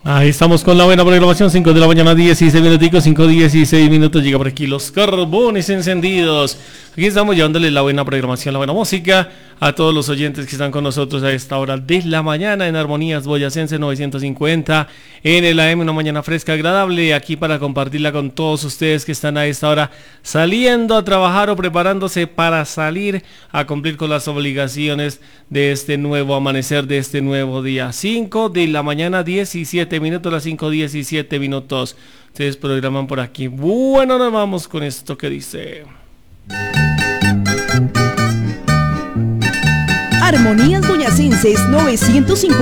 Ahí estamos con la buena programación, 5 de la mañana, 16 minuticos, 5:16 minutos, llega por aquí los carbones encendidos. Aquí estamos llevándole la buena programación, la buena música a todos los oyentes que están con nosotros a esta hora de la mañana en Armonías Boyacense 950, en el AM, una mañana fresca, agradable, aquí para compartirla con todos ustedes que están a esta hora saliendo a trabajar o preparándose para salir a cumplir con las obligaciones de este nuevo amanecer, de este nuevo día. 5 de la mañana, 17 minutos, las 5:17 minutos. Ustedes programan por aquí. Bueno, nos vamos con esto que dice... Armonías Boyacenses 950.